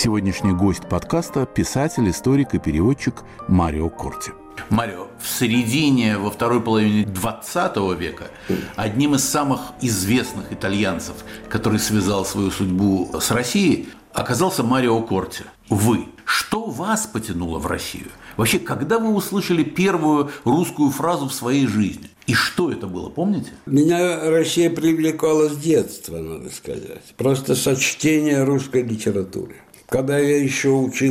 Сегодняшний гость подкаста – писатель, историк и переводчик Марио Корти. Марио, во второй половине 20 века одним из самых известных итальянцев, который связал свою судьбу с Россией, оказался Марио Корти. Вы. Что вас потянуло в Россию? Вообще, когда вы услышали первую русскую фразу в своей жизни? И что это было, помните? Меня Россия привлекала с детства, надо сказать. Просто со чтения русской литературы. Когда я еще учился